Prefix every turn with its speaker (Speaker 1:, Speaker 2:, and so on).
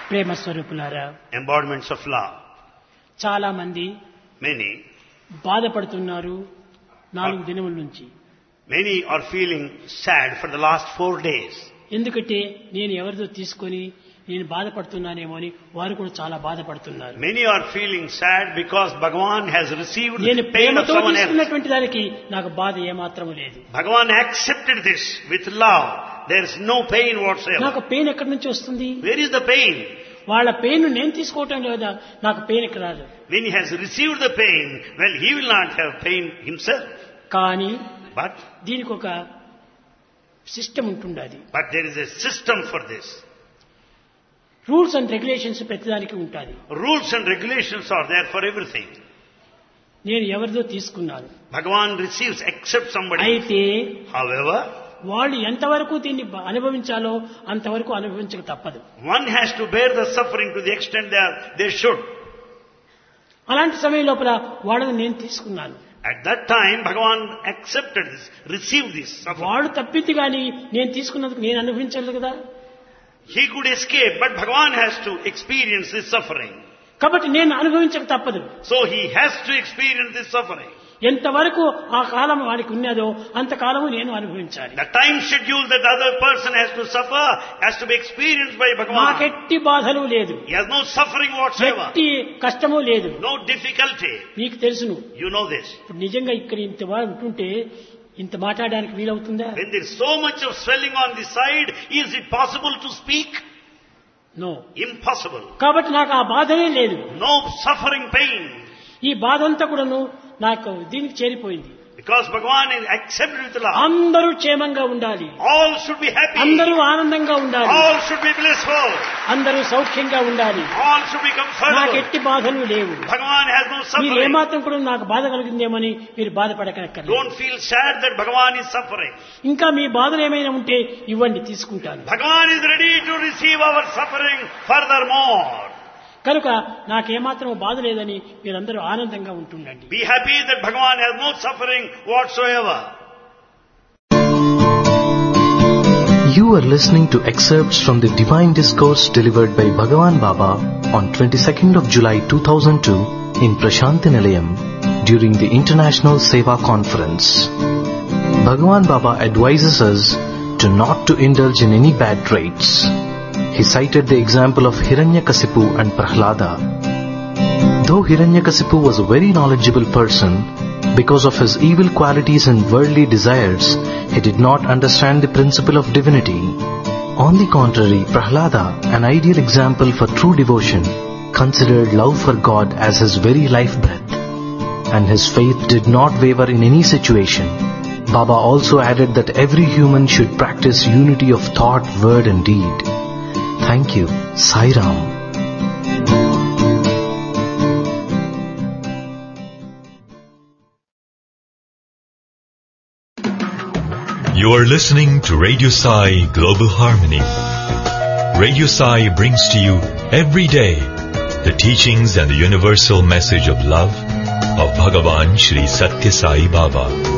Speaker 1: ప్రేమ స్వరూపులారా,
Speaker 2: embodiments of love.
Speaker 1: చాలా మంది
Speaker 2: Many
Speaker 1: బాధపడుతున్నారు 4 దినముల నుంచి.
Speaker 2: are feeling sad for the last 4 days.
Speaker 1: ఎందుకంటే నేను ఎవరిదో తీసుకొని నేను బాధపడుతున్నానేమో అని వారు కూడా చాలా బాధపడుతున్నారు.
Speaker 2: Many are feeling sad because Bhagavan has received
Speaker 1: నేను
Speaker 2: the pain of
Speaker 1: ప్రేమతో
Speaker 2: someone else.
Speaker 1: తీసుకున్నటువంటి దానికి నాకు బాధ ఏమాత్రం లేదు.
Speaker 2: Bhagavan accepted this with love. There is no pain whatsoever.
Speaker 1: నాకు పెయిన్ ఎక్కడి నుంచి వస్తుంది?
Speaker 2: Where is the pain?
Speaker 1: వాళ్ళ పెయిన్ నేను తీసుకోవటం లేదా, నాకు పెయిన్ ఎక్కడ రాదు.
Speaker 2: When he has received the pain, well, he will not have pain himself.
Speaker 1: కానీ
Speaker 2: But
Speaker 1: దీనికి ఒక సిస్టమ్ ఉంటుండాలి.
Speaker 2: there is a system for this.
Speaker 1: Rules and regulations ప్రతిదానికి ఉంటాయి.
Speaker 2: Rules and regulations are there for everything.
Speaker 1: నేను ఎవరిదో తీసుకున్నాను.
Speaker 2: Bhagavan receives, accepts somebody.
Speaker 1: అయితే
Speaker 2: However,
Speaker 1: వాళ్ళు ఎంతవరకు దీన్ని అనుభవించాలో అంతవరకు అనుభవించక తప్పదు.
Speaker 2: one has to bear the suffering to the extent they should.
Speaker 1: అలాంటి సమయం లోపల వాళ్ళని నేను తీసుకున్నాను.
Speaker 2: At that time, Bhagavan accepted this, received this suffering.
Speaker 1: వాడు తప్పితే గాని నేను తీసుకున్నందుకు నేను అనుభవించలేదు కదా.
Speaker 2: He could escape, but Bhagavan has to experience this suffering.
Speaker 1: కాబట్టి నేను అనుభవించక తప్పదు.
Speaker 2: So he has to experience this suffering.
Speaker 1: ఎంతవరకు ఆ కాలం వాడికి ఉన్నదో అంతకాలము నేను అనుభవించాలి.
Speaker 2: The time schedule that the other person has to suffer has to be experienced by Bhagavan.
Speaker 1: నాకెట్టి బాధలు లేదు,
Speaker 2: He has no suffering whatsoever,
Speaker 1: ఎట్టి కష్టము లేదు.
Speaker 2: no difficulty.
Speaker 1: మీకు తెలుసును.
Speaker 2: You know this.
Speaker 1: ఇప్పుడు నిజంగా ఇక్కడ ఇంత వాడు ఉంటుంటే ఇంత మాట్లాడడానికి వీలవుతుందా?
Speaker 2: When there is so much of swelling on the side, is it possible to speak?
Speaker 1: No.
Speaker 2: Impossible.
Speaker 1: కాబట్టి నాకు ఆ బాధనే లేదు.
Speaker 2: No suffering, pain.
Speaker 1: ఈ బాధ అంతా కూడాను నాకు దీనికి చేరిపోయింది.
Speaker 2: Because Bhagavan is accepted with love.
Speaker 1: అందరూ క్షేమంగా ఉండాలి,
Speaker 2: All should be happy.
Speaker 1: అందరూ ఆనందంగా ఉండాలి,
Speaker 2: All should be blissful.
Speaker 1: అందరూ సౌఖ్యంగా ఉండాలి.
Speaker 2: All should be
Speaker 1: నాకు
Speaker 2: comfortable.
Speaker 1: ఎట్టి బాధలు లేవు.
Speaker 2: Bhagavan has no
Speaker 1: మీరు
Speaker 2: suffering.
Speaker 1: ఏమాత్రం కూడా నాకు బాధ కలిగిందేమని మీరు బాధపడకనక్కర్లేదు.
Speaker 2: Don't feel sad that Bhagavan is suffering.
Speaker 1: ఇంకా మీ బాధలు ఏమైనా ఉంటే ఇవ్వండి, తీసుకుంటాను.
Speaker 2: Bhagavan is ready to receive our suffering furthermore.
Speaker 1: కనుక నాకేమాత్రం బాధ లేదని మీరందరూ ఆనందంగా ఉంటుండండి.
Speaker 2: Be happy that Bhagavan has no suffering whatsoever.
Speaker 3: You are listening to excerpts from the Divine Discourse delivered by Bhagavan Baba on 22nd of July 2002 in Prashanti Nilayam during the International Seva Conference. Bhagavan Baba advises us to not to indulge in any bad traits. He cited the example of Hiranyakasipu and Prahlada. Though Hiranyakasipu was a very knowledgeable person, because of his evil qualities and worldly desires, he did not understand the principle of divinity. On the contrary, Prahlada, an ideal example for true devotion, considered love for God as his very life breath, and his faith did not waver in any situation. Baba also added that every human should practice unity of thought, word and deed. Thank you. Sai Ram.
Speaker 4: You are listening to Radio Sai Global Harmony. Radio Sai brings to you every day the teachings and the universal message of love of Bhagavan Shri Satya Sai Baba.